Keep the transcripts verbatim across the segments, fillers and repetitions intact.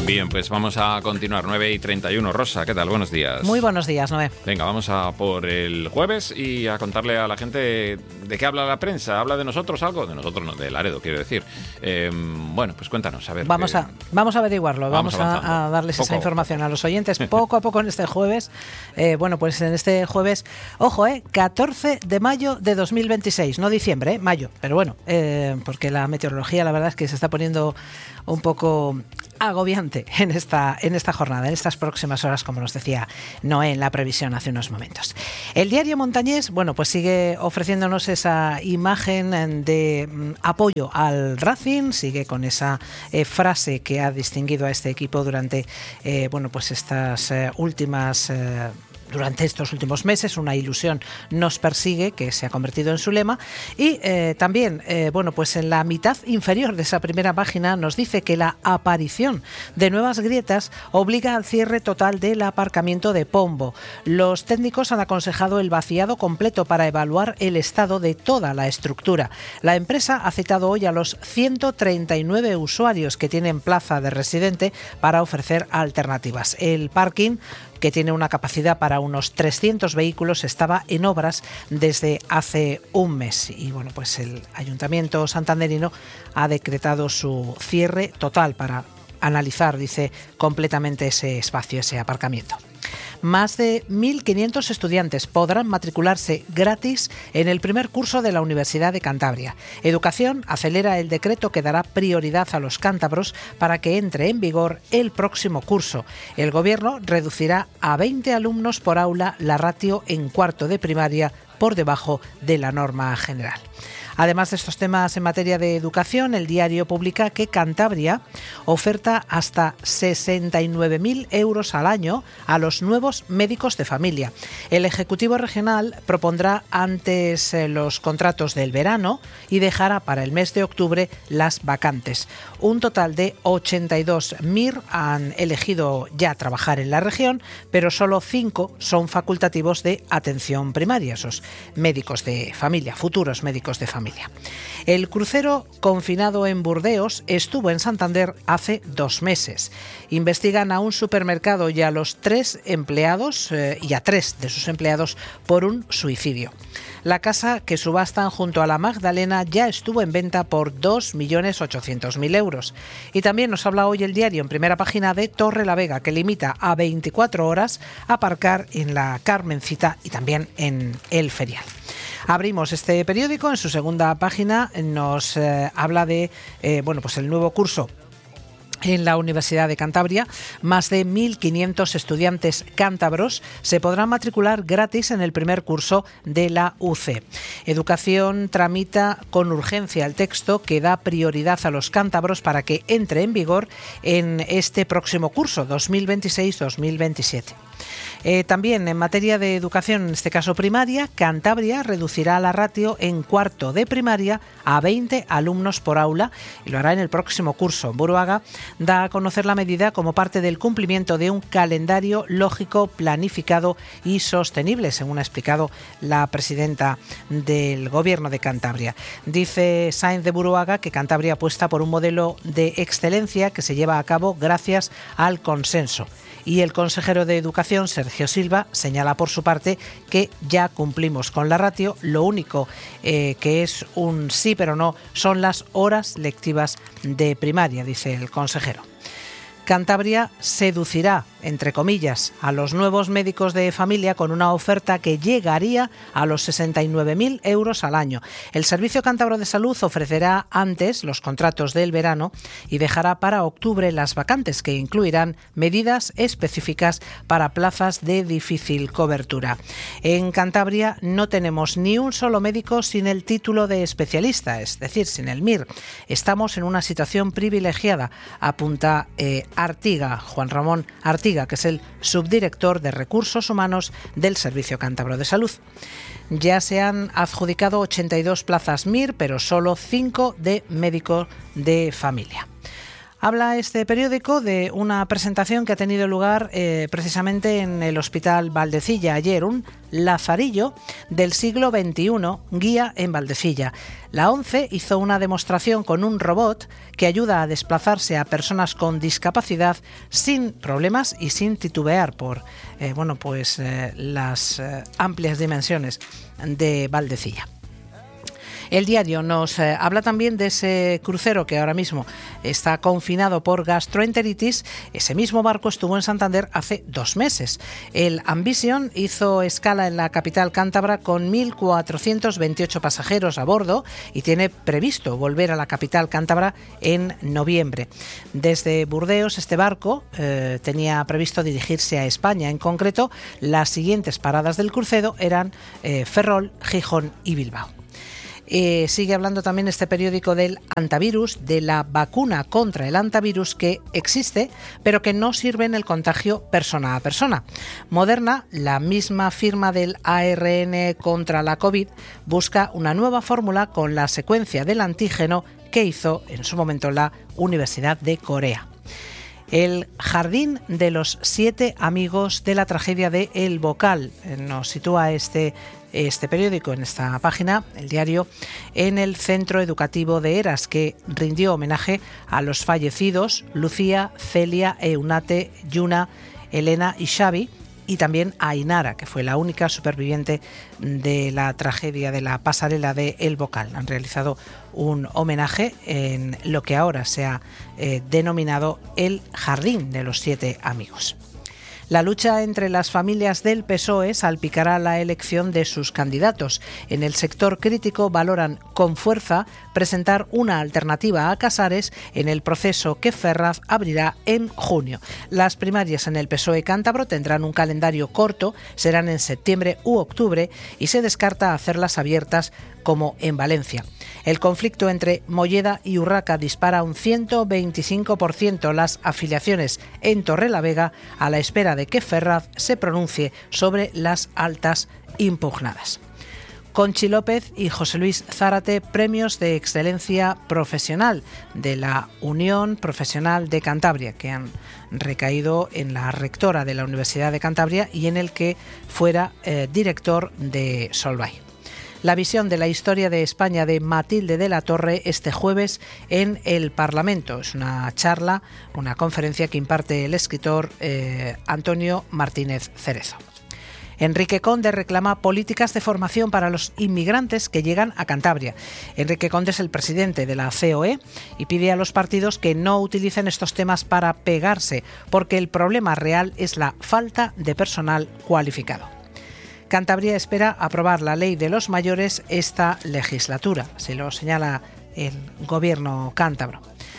Bien, pues vamos a continuar, nueve y treinta y uno. Rosa, ¿qué tal? Buenos días. Muy buenos días, Noé. Venga, vamos a por el jueves y a contarle a la gente de qué habla la prensa. ¿Habla de nosotros algo? De nosotros no, de Laredo, quiero decir. Eh, bueno, pues cuéntanos, a ver. Vamos, qué... a, vamos a averiguarlo, vamos, vamos a, a darles poco esa información a los oyentes poco a poco en este jueves. Eh, bueno, pues en este jueves, ojo, eh, catorce de mayo de dos mil veintiséis, no diciembre, eh, mayo. Pero bueno, eh, porque la meteorología la verdad es que se está poniendo un poco agobiante en esta, en esta jornada, en estas próximas horas, como nos decía Noé en la previsión hace unos momentos. El diario Montañés, bueno, pues sigue ofreciéndonos esa imagen de mm, apoyo al Racing, sigue con esa eh, frase que ha distinguido a este equipo durante, eh, bueno, pues estas eh, últimas... Eh, Durante estos últimos meses, una ilusión nos persigue, que se ha convertido en su lema. Y eh, también, eh, bueno, pues en la mitad inferior de esa primera página nos dice que la aparición de nuevas grietas obliga al cierre total del aparcamiento de Pombo. Los técnicos han aconsejado el vaciado completo para evaluar el estado de toda la estructura. La empresa ha citado hoy a los ciento treinta y nueve usuarios que tienen plaza de residente para ofrecer alternativas. El parking, que tiene una capacidad para unos trescientos vehículos, estaba en obras desde hace un mes. Y bueno, pues el Ayuntamiento santanderino ha decretado su cierre total para analizar, dice, completamente ese espacio, ese aparcamiento. Más de mil quinientos estudiantes podrán matricularse gratis en el primer curso de la Universidad de Cantabria. Educación acelera el decreto que dará prioridad a los cántabros para que entre en vigor el próximo curso. El Gobierno reducirá a veinte alumnos por aula la ratio en cuarto de primaria, por debajo de la norma general. Además de estos temas en materia de educación, el diario publica que Cantabria oferta hasta sesenta y nueve mil euros al año a los nuevos médicos de familia. El Ejecutivo Regional propondrá antes los contratos del verano y dejará para el mes de octubre las vacantes. Un total de ochenta y dos M I R han elegido ya trabajar en la región, pero solo cinco son facultativos de atención primaria, esos médicos de familia, futuros médicos de familia. El crucero confinado en Burdeos estuvo en Santander hace dos meses. Investigan a un supermercado y a los tres empleados eh, y a tres de sus empleados por un suicidio. La casa que subastan junto a la Magdalena ya estuvo en venta por dos millones ochocientos mil euros. Y también nos habla hoy el diario en primera página de Torrelavega, que limita a veinticuatro horas aparcar en la Carmencita y también en el Ferial. Abrimos este periódico, en su segunda página nos eh, habla de eh, bueno, pues el nuevo curso en la Universidad de Cantabria. Más de mil quinientos estudiantes cántabros se podrán matricular gratis en el primer curso de la U C. Educación tramita con urgencia el texto que da prioridad a los cántabros para que entre en vigor en este próximo curso, dos mil veintiséis dos mil veintisiete. Eh, también en materia de educación, en este caso primaria, Cantabria reducirá la ratio en cuarto de primaria a veinte alumnos por aula y lo hará en el próximo curso. Buruaga da a conocer la medida como parte del cumplimiento de un calendario lógico, planificado y sostenible, según ha explicado la presidenta del Gobierno de Cantabria. Dice Sáenz de Buruaga que Cantabria apuesta por un modelo de excelencia que se lleva a cabo gracias al consenso. Y el consejero de Educación, Sergio Silva, señala por su parte que ya cumplimos con la ratio. Lo único eh, que es un sí pero no son las horas lectivas de primaria, dice el consejero. Cantabria seducirá, entre comillas, a los nuevos médicos de familia con una oferta que llegaría a los sesenta y nueve mil euros al año. El Servicio Cántabro de Salud ofrecerá antes los contratos del verano y dejará para octubre las vacantes, que incluirán medidas específicas para plazas de difícil cobertura. En Cantabria no tenemos ni un solo médico sin el título de especialista, es decir, sin el M I R. Estamos en una situación privilegiada, apunta eh, Artiga, Juan Ramón Artiga, que es el subdirector de Recursos Humanos del Servicio Cántabro de Salud. Ya se han adjudicado ochenta y dos plazas M I R, pero solo cinco de médico de familia. Habla este periódico de una presentación que ha tenido lugar eh, precisamente en el Hospital Valdecilla ayer, un lazarillo del siglo veintiuno, guía en Valdecilla. La ONCE hizo una demostración con un robot que ayuda a desplazarse a personas con discapacidad sin problemas y sin titubear por eh, bueno, pues, eh, las eh, amplias dimensiones de Valdecilla. El diario nos eh, habla también de ese crucero que ahora mismo está confinado por gastroenteritis. Ese mismo barco estuvo en Santander hace dos meses. El Ambition hizo escala en la capital cántabra con mil cuatrocientos veintiocho pasajeros a bordo y tiene previsto volver a la capital cántabra en noviembre. Desde Burdeos, este barco eh, tenía previsto dirigirse a España. En concreto, las siguientes paradas del crucero eran eh, Ferrol, Gijón y Bilbao. Eh, sigue hablando también este periódico del antivirus, de la vacuna contra el antivirus que existe, pero que no sirve en el contagio persona a persona. Moderna, la misma firma del A R N contra la COVID, busca una nueva fórmula con la secuencia del antígeno que hizo en su momento la Universidad de Corea. El jardín de los siete amigos de la tragedia de El Bocal. Nos sitúa este, este periódico en esta página, el diario, en el Centro Educativo de Eras, que rindió homenaje a los fallecidos Lucía, Celia, Eunate, Yuna, Elena y Xavi, y también a Ainara, que fue la única superviviente de la tragedia de la pasarela de El Bocal. Han realizado un homenaje en lo que ahora se ha eh, denominado el Jardín de los Siete Amigos. La lucha entre las familias del P S O E salpicará la elección de sus candidatos. En el sector crítico valoran con fuerza presentar una alternativa a Casares en el proceso que Ferraz abrirá en junio. Las primarias en el P S O E cántabro tendrán un calendario corto, serán en septiembre u octubre y se descarta hacerlas abiertas como en Valencia. El conflicto entre Molleda y Urraca dispara un ciento veinticinco por ciento las afiliaciones en Torrelavega a la espera de que Ferraz se pronuncie sobre las altas impugnadas. Conchi López y José Luis Zárate, premios de excelencia profesional de la Unión Profesional de Cantabria, que han recaído en la rectora de la Universidad de Cantabria y en el que fuera eh, director de Solvay. La visión de la historia de España de Matilde de la Torre este jueves en el Parlamento. Es una charla, una conferencia que imparte el escritor eh, Antonio Martínez Cerezo. Enrique Conde reclama políticas de formación para los inmigrantes que llegan a Cantabria. Enrique Conde es el presidente de la C O E y pide a los partidos que no utilicen estos temas para pegarse, porque el problema real es la falta de personal cualificado. Cantabria espera aprobar la ley de los mayores esta legislatura, se lo señala el gobierno cántabro.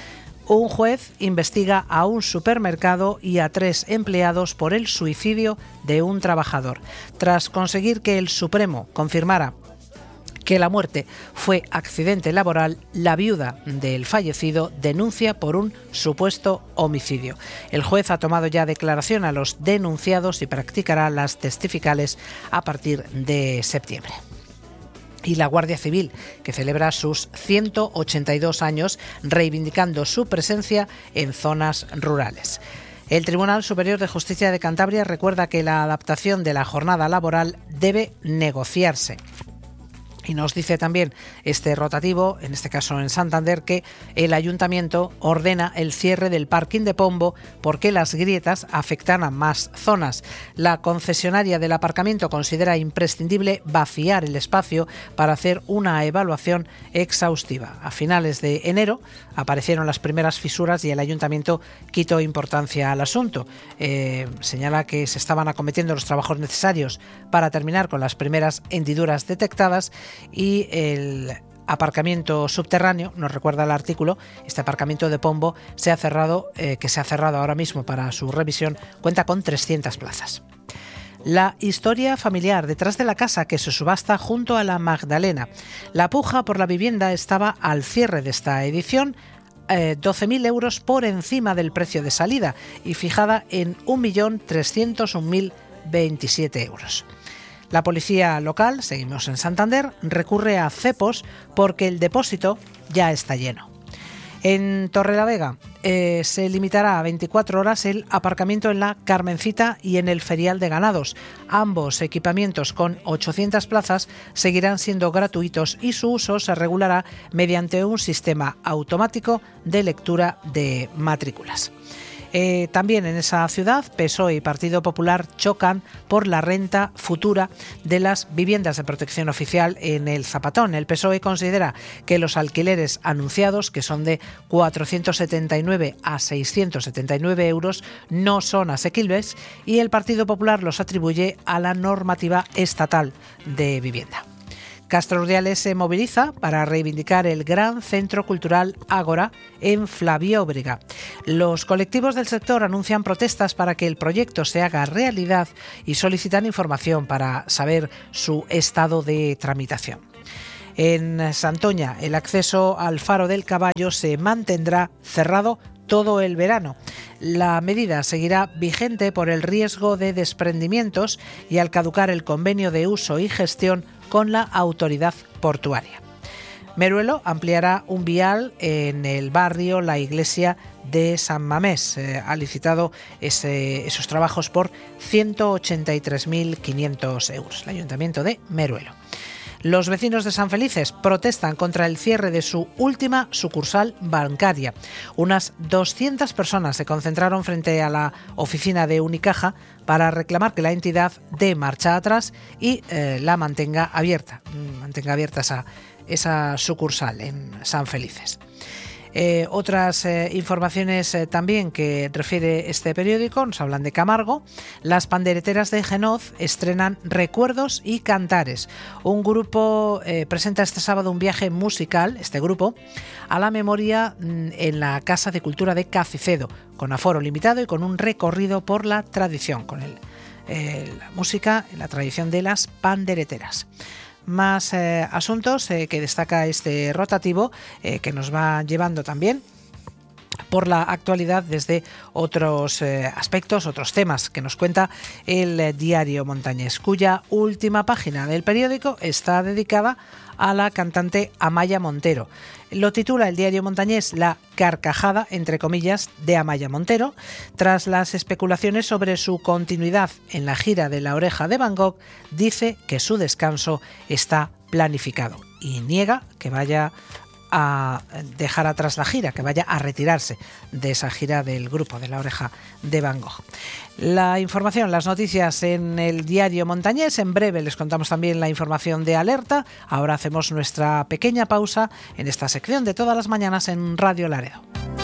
Un juez investiga a un supermercado y a tres empleados por el suicidio de un trabajador. Tras conseguir que el Supremo confirmara que la muerte fue accidente laboral, la viuda del fallecido denuncia por un supuesto homicidio. El juez ha tomado ya declaración a los denunciados y practicará las testificales a partir de septiembre. Y la Guardia Civil, que celebra sus ciento ochenta y dos años, reivindicando su presencia en zonas rurales. El Tribunal Superior de Justicia de Cantabria recuerda que la adaptación de la jornada laboral debe negociarse. Y nos dice también este rotativo, en este caso en Santander, que el ayuntamiento ordena el cierre del parking de Pombo porque las grietas afectan a más zonas. La concesionaria del aparcamiento considera imprescindible vaciar el espacio para hacer una evaluación exhaustiva. A finales de enero aparecieron las primeras fisuras y el ayuntamiento quitó importancia al asunto. Eh, señala que se estaban acometiendo los trabajos necesarios para terminar con las primeras hendiduras detectadas. Y el aparcamiento subterráneo, nos recuerda el artículo, este aparcamiento de Pombo se ha cerrado, eh, que se ha cerrado ahora mismo para su revisión, cuenta con trescientas plazas. La historia familiar detrás de la casa que se subasta junto a la Magdalena. La puja por la vivienda estaba al cierre de esta edición, eh, doce mil euros por encima del precio de salida y fijada en un millón trescientos un mil veintisiete euros. La policía local, seguimos en Santander, recurre a cepos porque el depósito ya está lleno. En Torrelavega eh, se limitará a veinticuatro horas el aparcamiento en la Carmencita y en el Ferial de Ganados. Ambos equipamientos con ochocientas plazas seguirán siendo gratuitos y su uso se regulará mediante un sistema automático de lectura de matrículas. Eh, también en esa ciudad, P S O E y Partido Popular chocan por la renta futura de las viviendas de protección oficial en el Zapatón. El P S O E considera que los alquileres anunciados, que son de cuatrocientos setenta y nueve a seiscientos setenta y nueve euros, no son asequibles, y el Partido Popular los atribuye a la normativa estatal de vivienda. Castro Urdiales se moviliza para reivindicar el gran centro cultural Ágora en Flabióbriga. Los colectivos del sector anuncian protestas para que el proyecto se haga realidad y solicitan información para saber su estado de tramitación. En Santoña, el acceso al Faro del Caballo se mantendrá cerrado todo el verano. La medida seguirá vigente por el riesgo de desprendimientos y al caducar el convenio de uso y gestión con la autoridad portuaria. Meruelo ampliará un vial en el barrio La Iglesia de San Mamés. Eh, ha licitado ese, esos trabajos por ciento ochenta y tres mil quinientos euros. El Ayuntamiento de Meruelo. Los vecinos de San Felices protestan contra el cierre de su última sucursal bancaria. Unas doscientas personas se concentraron frente a la oficina de Unicaja para reclamar que la entidad dé marcha atrás y eh, la mantenga abierta, mantenga abierta esa, esa sucursal en San Felices. Eh, otras eh, informaciones eh, también que refiere este periódico nos hablan de Camargo. Las pandereteras de Génoz estrenan Recuerdos y Cantares. Un grupo eh, presenta este sábado un viaje musical, este grupo, a la memoria mm, en la Casa de Cultura de Cacicedo, con aforo limitado y con un recorrido por la tradición, con el, eh, la música, la tradición de las pandereteras. Más eh, asuntos eh, que destaca este rotativo eh, que nos va llevando también por la actualidad desde otros eh, aspectos, otros temas que nos cuenta el eh, Diario Montañés, cuya última página del periódico está dedicada a la cantante Amaya Montero. Lo titula el Diario Montañés La carcajada, entre comillas, de Amaya Montero. Tras las especulaciones sobre su continuidad en la gira de La Oreja de Van Gogh, dice que su descanso está planificado y niega que vaya a dejar atrás la gira, que vaya a retirarse de esa gira del grupo de La Oreja de Van Gogh. La información, las noticias en el Diario Montañés. En breve les contamos también la información de Alerta. Ahora hacemos nuestra pequeña pausa en esta sección de todas las mañanas en Radio Laredo.